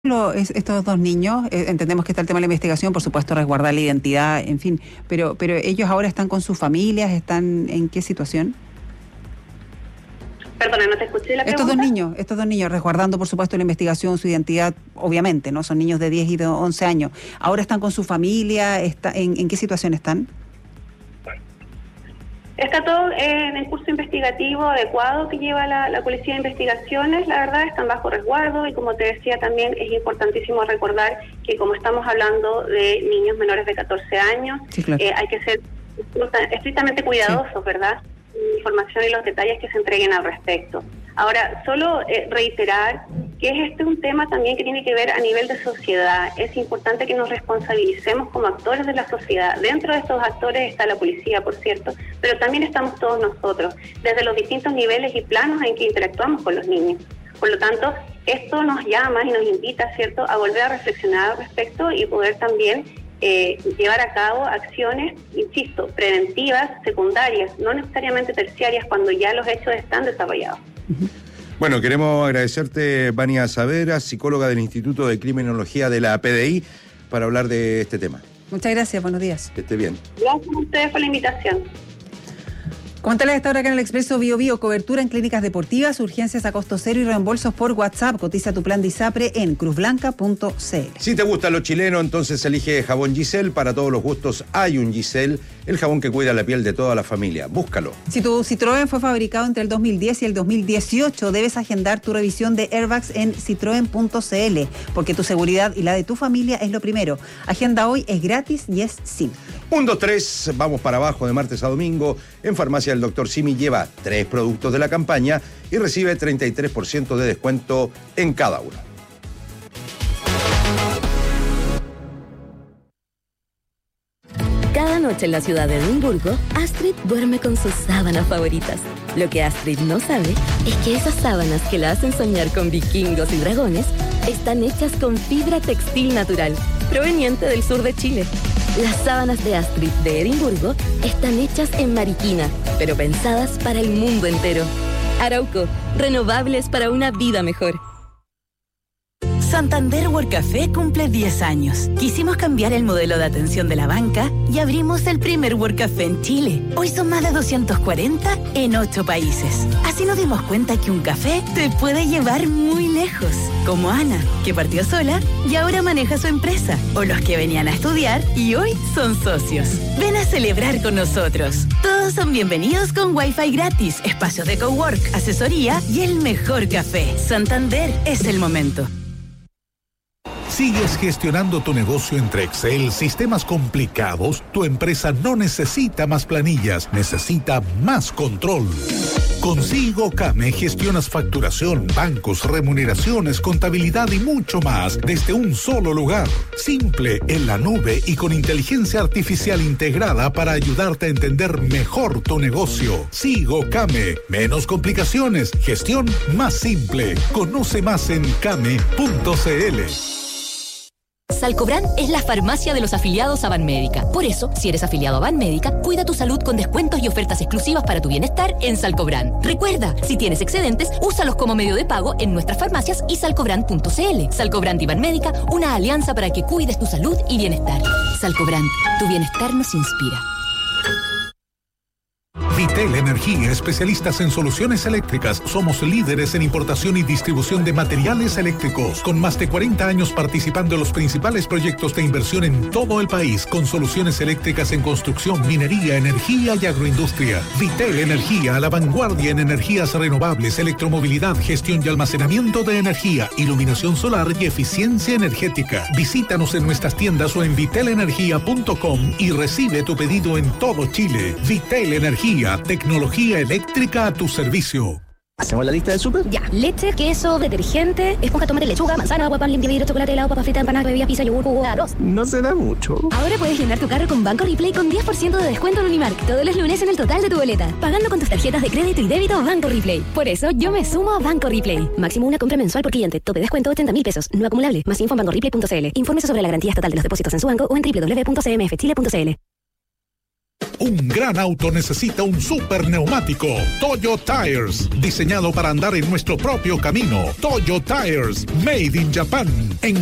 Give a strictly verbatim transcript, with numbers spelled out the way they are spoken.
Lo, es, estos dos niños, eh, entendemos que está el tema de la investigación, por supuesto resguardar la identidad, en fin, pero, pero ellos ahora están con sus familias, ¿están en qué situación? Perdona, no te escuché la pregunta. Estos dos niños, estos dos niños, resguardando por supuesto la investigación, su identidad, obviamente, ¿no? Son niños de diez y de once años. ¿Ahora están con su familia? Está, en, ¿En qué situación están? Está todo en el curso investigativo adecuado que lleva la, la Policía de Investigaciones, la verdad, están bajo resguardo y como te decía también es importantísimo recordar que como estamos hablando de niños menores de catorce años, sí, claro. eh, hay que ser estrictamente cuidadosos, sí. ¿verdad? La información y los detalles que se entreguen al respecto. Ahora, solo eh, reiterar que es este un tema también que tiene que ver a nivel de sociedad. Es importante que nos responsabilicemos como actores de la sociedad. Dentro de estos actores está la policía, por cierto, pero también estamos todos nosotros, desde los distintos niveles y planos en que interactuamos con los niños. Por lo tanto, esto nos llama y nos invita, ¿cierto?, a volver a reflexionar al respecto y poder también eh, llevar a cabo acciones, insisto, preventivas, secundarias, no necesariamente terciarias, cuando ya los hechos están desarrollados. Uh-huh. Bueno, queremos agradecerte, Vania Saavedra, psicóloga del Instituto de Criminología de la P D I, para hablar de este tema. Muchas gracias, buenos días. Que esté bien. Gracias a ustedes por la invitación. Comentarles a esta hora acá en el Expreso Bio Bio, cobertura en clínicas deportivas, urgencias a costo cero y reembolsos por WhatsApp. Cotiza tu plan de ISAPRE en cruz blanca punto c l. Si te gusta lo chileno, entonces elige jabón Giselle. Para todos los gustos hay un Giselle, el jabón que cuida la piel de toda la familia. Búscalo. Si tu Citroën fue fabricado entre el dos mil diez y el dos mil dieciocho, debes agendar tu revisión de airbags en citroen punto c l, porque tu seguridad y la de tu familia es lo primero. Agenda hoy, es gratis y es simple. Un, dos, tres, vamos para abajo de martes a domingo. En farmacia el doctor Simi lleva tres productos de la campaña y recibe treinta y tres por ciento de descuento en cada uno. Cada noche en la ciudad de Edimburgo, Astrid duerme con sus sábanas favoritas. Lo que Astrid no sabe es que esas sábanas que la hacen soñar con vikingos y dragones están hechas con fibra textil natural, proveniente del sur de Chile. Las sábanas de Astrid de Edimburgo están hechas en Mariquina, pero pensadas para el mundo entero. Arauco, renovables para una vida mejor. Santander Workcafé cumple diez años. Quisimos cambiar el modelo de atención de la banca y abrimos el primer Workcafé en Chile. Hoy son más de doscientos cuarenta en ocho países. Así nos dimos cuenta que un café te puede llevar muy lejos. Como Ana, que partió sola y ahora maneja su empresa. O los que venían a estudiar y hoy son socios. Ven a celebrar con nosotros. Todos son bienvenidos con Wi-Fi gratis, espacios de cowork, asesoría y el mejor café. Santander es el momento. ¿Sigues gestionando tu negocio entre Excel, sistemas complicados? Tu empresa no necesita más planillas, necesita más control. Con SigoCame gestionas facturación, bancos, remuneraciones, contabilidad y mucho más desde un solo lugar. Simple, en la nube y con inteligencia artificial integrada para ayudarte a entender mejor tu negocio. SigoCame, menos complicaciones, gestión más simple. Conoce más en came punto c l. Salcobran es la farmacia de los afiliados a Banmédica. Por eso, si eres afiliado a Banmédica, cuida tu salud con descuentos y ofertas exclusivas para tu bienestar en Salcobran. Recuerda, si tienes excedentes, úsalos como medio de pago en nuestras farmacias y salcobran punto c l. Salcobran y Banmédica, una alianza para que cuides tu salud y bienestar. Salcobran, tu bienestar nos inspira. Vitel Energía, especialistas en soluciones eléctricas. Somos líderes en importación y distribución de materiales eléctricos, con más de cuarenta años participando en los principales proyectos de inversión en todo el país, con soluciones eléctricas en construcción, minería, energía y agroindustria. Vitel Energía, a la vanguardia en energías renovables, electromovilidad, gestión y almacenamiento de energía, iluminación solar y eficiencia energética. Visítanos en nuestras tiendas o en vitel energía punto com y recibe tu pedido en todo Chile. Vitel Energía, tecnología eléctrica a tu servicio. ¿Hacemos la lista del súper? Ya. Leche, queso, detergente, esponja, tomate, lechuga, manzana, agua, pan, limpia, vidrio, chocolate, helado, papa frita, empanada, bebida, pizza, yogur, jugo, arroz. No se da mucho. Ahora puedes llenar tu carro con Banco Replay con diez por ciento de descuento en Unimark todos los lunes en el total de tu boleta, pagando con tus tarjetas de crédito y débito Banco Replay. Por eso yo me sumo a Banco Replay. Máximo una compra mensual por cliente. Tope de descuento ochenta mil pesos. No acumulable. Más info en banco replay punto c l. Infórmese sobre la garantía estatal de los depósitos en su banco o en doble u doble u doble u punto c m f chile punto c l. Un gran auto necesita un super neumático. Toyo Tires, diseñado para andar en nuestro propio camino. Toyo Tires, made in Japan. En